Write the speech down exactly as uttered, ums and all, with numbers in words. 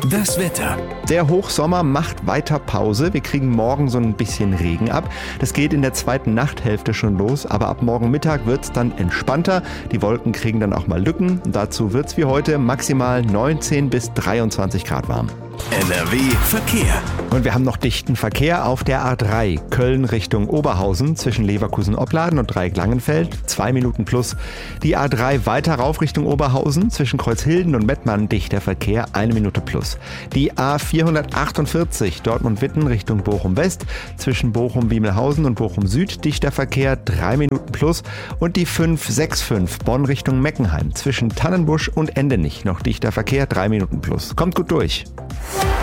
Das Wetter. Der Hochsommer macht weiter Pause. Wir kriegen morgen so ein bisschen Regen ab. Das geht in der zweiten Nachthälfte schon los, aber ab morgen Mittag wird es dann entspannter. Die Wolken kriegen dann auch mal Lücken. Und dazu wird es wie heute maximal neunzehn bis dreiundzwanzig Grad warm. N R W Verkehr. Und wir haben noch dichten Verkehr auf der A drei, Köln Richtung Oberhausen, zwischen Leverkusen-Opladen und Dreieck-Langenfeld, zwei Minuten plus. Die A drei weiter rauf Richtung Oberhausen, zwischen Kreuzhilden und Mettmann dichter Verkehr, eine Minute plus. Die A vierhundertachtundvierzig, Dortmund-Witten Richtung Bochum-West, zwischen Bochum-Wiemelhausen und Bochum-Süd dichter Verkehr, drei Minuten plus. Und die fünf sechs fünf, Bonn Richtung Meckenheim, zwischen Tannenbusch und Endenich noch dichter Verkehr, drei Minuten plus. Kommt gut durch.